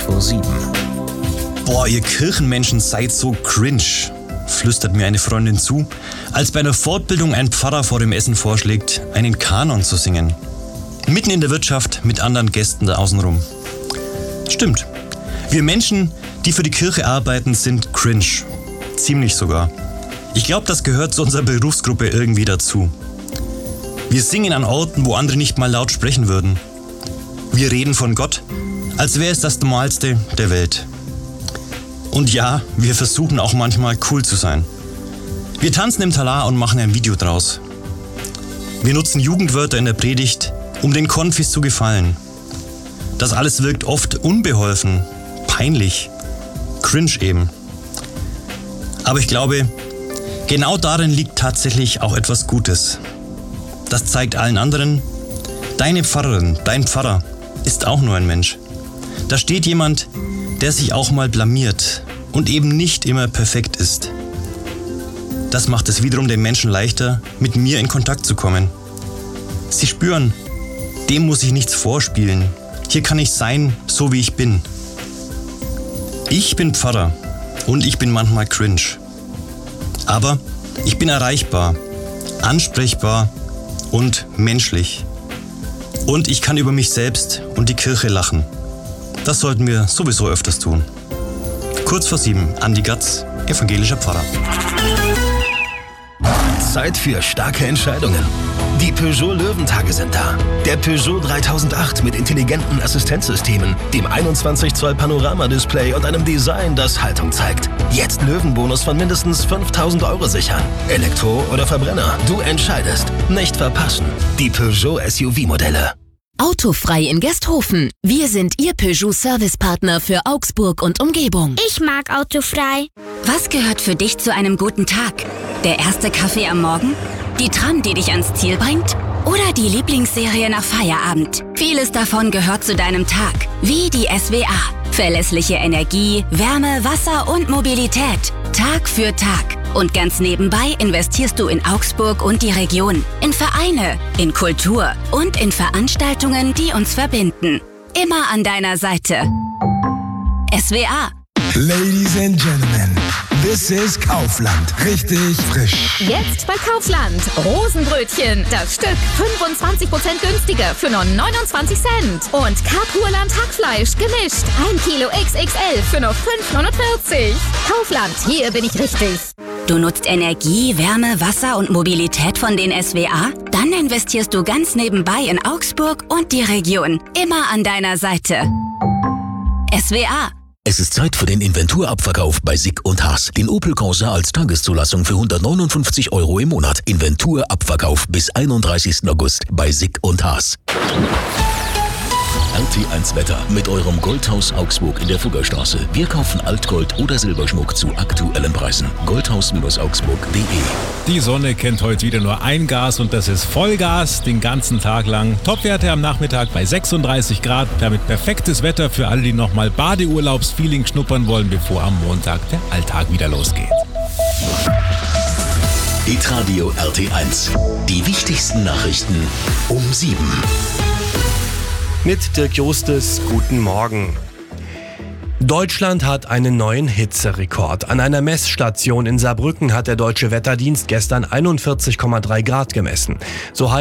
vor 7. Boah, ihr Kirchenmenschen seid so cringe, flüstert mir eine Freundin zu, als bei einer Fortbildung ein Pfarrer vor dem Essen vorschlägt, einen Kanon zu singen. Mitten in der Wirtschaft mit anderen Gästen da außenrum. Stimmt. Wir Menschen, die für die Kirche arbeiten, sind cringe. Ziemlich sogar. Ich glaube, das gehört zu unserer Berufsgruppe irgendwie dazu. Wir singen an Orten, wo andere nicht mal laut sprechen würden. Wir reden von Gott, als wäre es das Normalste der Welt. Und ja, wir versuchen auch manchmal cool zu sein. Wir tanzen im Talar und machen ein Video draus. Wir nutzen Jugendwörter in der Predigt, um den Konfis zu gefallen. Das alles wirkt oft unbeholfen, peinlich, cringe eben. Aber ich glaube, genau darin liegt tatsächlich auch etwas Gutes. Das zeigt allen anderen, deine Pfarrerin, dein Pfarrer ist auch nur ein Mensch. Da steht jemand, der sich auch mal blamiert und eben nicht immer perfekt ist. Das macht es wiederum den Menschen leichter, mit mir in Kontakt zu kommen. Sie spüren, dem muss ich nichts vorspielen. Hier kann ich sein, so wie ich bin. Ich bin Pfarrer und ich bin manchmal cringe. Aber ich bin erreichbar, ansprechbar und menschlich. Und ich kann über mich selbst und die Kirche lachen. Das sollten wir sowieso öfters tun. Kurz vor 7, Andi Gatz, evangelischer Pfarrer. Zeit für starke Entscheidungen. Die Peugeot Löwentage sind da. Der Peugeot 3008 mit intelligenten Assistenzsystemen, dem 21 Zoll Panoramadisplay und einem Design, das Haltung zeigt. Jetzt Löwenbonus von mindestens 5.000 Euro sichern. Elektro oder Verbrenner, du entscheidest. Nicht verpassen. Die Peugeot SUV-Modelle. Autofrei in Gesthofen. Wir sind Ihr Peugeot-Servicepartner für Augsburg und Umgebung. Ich mag Autofrei. Was gehört für dich zu einem guten Tag? Der erste Kaffee am Morgen? Die Tram, die dich ans Ziel bringt? Oder die Lieblingsserie nach Feierabend? Vieles davon gehört zu deinem Tag. Wie die SWA. Verlässliche Energie, Wärme, Wasser und Mobilität. Tag für Tag. Und ganz nebenbei investierst du in Augsburg und die Region. In Vereine, in Kultur und in Veranstaltungen, die uns verbinden. Immer an deiner Seite. SWA. Ladies and Gentlemen, this is Kaufland. Richtig frisch. Jetzt bei Kaufland. Rosenbrötchen. Das Stück 25% günstiger für nur 29 Cent. Und Karpurland Hackfleisch gemischt. 1 Kilo XXL für nur 5,49. Kaufland, hier bin ich richtig. Du nutzt Energie, Wärme, Wasser und Mobilität von den SWA? Dann investierst du ganz nebenbei in Augsburg und die Region. Immer an deiner Seite. SWA. Es ist Zeit für den Inventurabverkauf bei Sick & Haas. Den Opel Corsa als Tageszulassung für 159 Euro im Monat. Inventurabverkauf bis 31. August bei Sick & Haas. RT1 Wetter mit eurem Goldhaus Augsburg in der Fuggerstraße. Wir kaufen Altgold oder Silberschmuck zu aktuellen Preisen. Goldhaus-augsburg.de. Die Sonne kennt heute wieder nur ein Gas und das ist Vollgas den ganzen Tag lang. Topwerte am Nachmittag bei 36 Grad. Damit perfektes Wetter für alle, die nochmal Badeurlaubsfeeling schnuppern wollen, bevor am Montag der Alltag wieder losgeht. Hitradio RT1. Die wichtigsten Nachrichten um 7. Mit Dirk Justus, guten Morgen. Deutschland hat einen neuen Hitzerekord. An einer Messstation in Saarbrücken hat der Deutsche Wetterdienst gestern 41,3 Grad gemessen. So